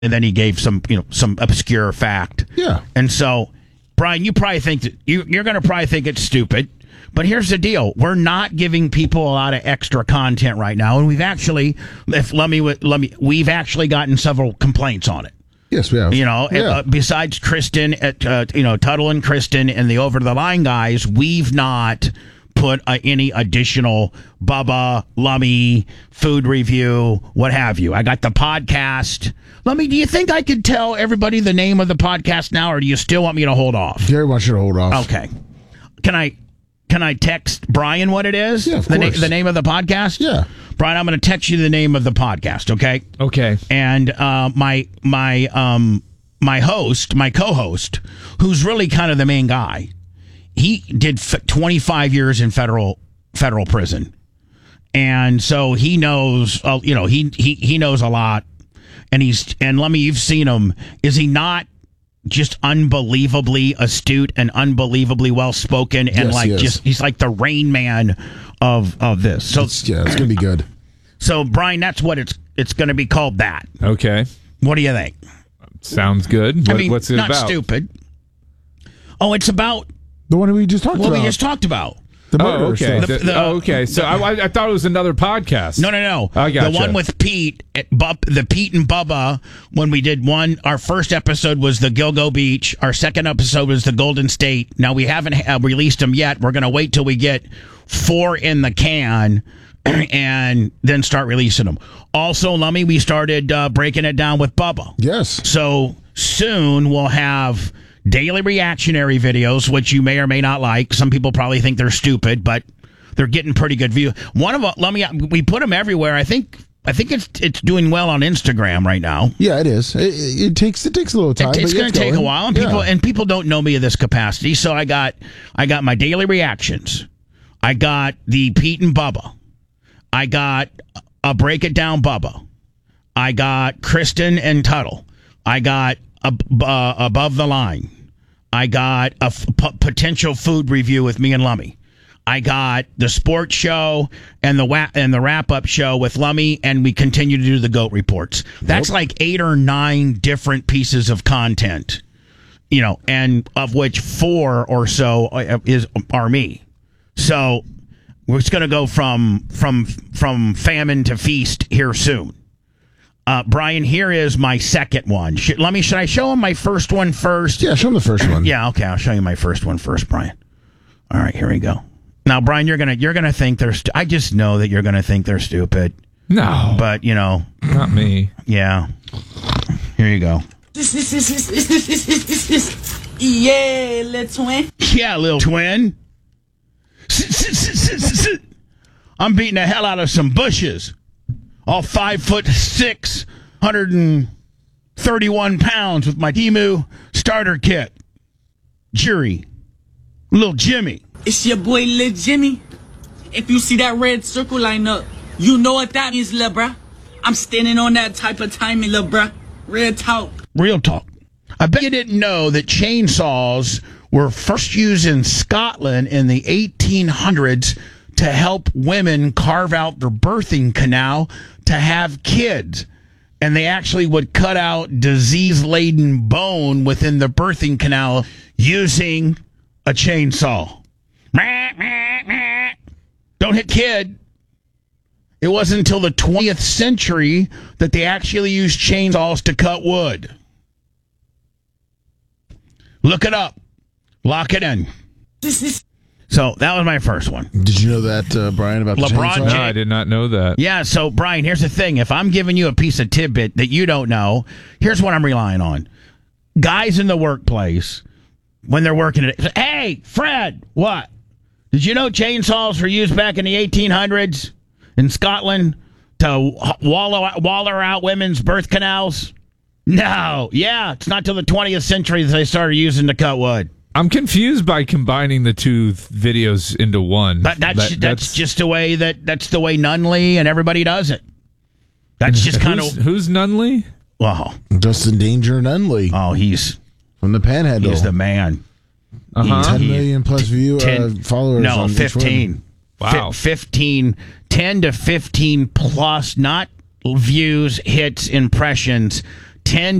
and then he gave some obscure fact. Yeah. And so, Brian, you probably think that you're going to probably think it's stupid. But here's the deal: we're not giving people a lot of extra content right now, and we've actually, we've actually gotten several complaints on it. Yes, we have. Besides Kristen, Tuttle and Kristen and the Over the Line guys, we've not put any additional Bubba, Lummy, food review, what have you. I got the podcast. Lummy, do you think I could tell everybody the name of the podcast now, or do you still want me to hold off? Jerry wants you to hold off. Okay. Can I text Brian what it is? Yeah, of course. The name of the podcast? Yeah. Brian, I'm going to text you the name of the podcast, okay? Okay. And my co-host, who's really kind of the main guy, he did 25 years in federal prison. And so he knows, he knows a lot. And let me, you've seen him. Is he not just unbelievably astute and unbelievably well spoken, and he's like the Rain Man of this. So it's gonna be good. So Brian, that's what it's gonna be called. That. Okay. What do you think? Sounds good. What's it not about? Stupid. Oh, it's about the one we just talked about. What we just talked about. The murder okay. stuff. Okay. So I thought it was another podcast. No. I gotcha. The one with Pete, the Pete and Bubba, when we did our first episode was the Gilgo Beach. Our second episode was the Golden State. Now, we haven't released them yet. We're going to wait till we get 4 in the can and then start releasing them. Also, Lummy, we started breaking it down with Bubba. Yes. So soon we'll have daily reactionary videos, which you may or may not like. Some people probably think they're stupid, but they're getting pretty good views. One of them, we put them everywhere. I think it's doing well on Instagram right now. Yeah, it is. It takes a little time. It's going to take a while, and people don't know me in this capacity. So I got my daily reactions. I got the Pete and Bubba. I got a Break It Down Bubba. I got Kristen and Tuttle. I got Above the Line. I got a potential food review with me and Lummy. I got the sports show and the wrap-up show with Lummy, and we continue to do the GOAT reports. That's like 8 or 9 different pieces of content, and of which 4 or so are me. So we're just going to go from famine to feast here soon. Brian, here is my second one. Should I show him my first one first? Yeah, show him the first one. Yeah, okay, I'll show you my first one first, Brian. All right, here we go. Now, Brian, you're gonna think they're. I just know that you're gonna think they're stupid. No, but not me. Yeah. Here you go. Yeah, little twin. Yeah, little twin. I'm beating the hell out of some bushes. All 5'6", 131 pounds with my Temu starter kit. Jury. Little Jimmy. It's your boy, Lil Jimmy. If you see that red circle line up, you know what that means, lil' bruh. I'm standing on that type of timing, lil' bruh. Real talk. Real talk. I bet you didn't know that chainsaws were first used in Scotland in the 1800s to help women carve out their birthing canal to have kids. And they actually would cut out disease-laden bone within the birthing canal using a chainsaw. Don't hit kid. It wasn't until the 20th century that they actually used chainsaws to cut wood. Look it up. Lock it in. So that was my first one. Did you know that, Brian, about the chainsaw? No, I did not know that. Yeah, so, Brian, here's the thing. If I'm giving you a piece of tidbit that you don't know, here's what I'm relying on. Guys in the workplace, when they're working at it, hey, Fred, what? Did you know chainsaws were used back in the 1800s in Scotland to waller out women's birth canals? No. Yeah, it's not till the 20th century that they started using to cut wood. I'm confused by combining the two videos into one. But that's just the way that's the way Nunley and everybody does it. That's just kind of who's Nunley? Well, Justin Danger Nunley. Oh, he's from the Panhandle. He's the man. 10 million plus followers. No, on 15. Wow, 15, 10 to 15 plus, not views, hits, impressions. 10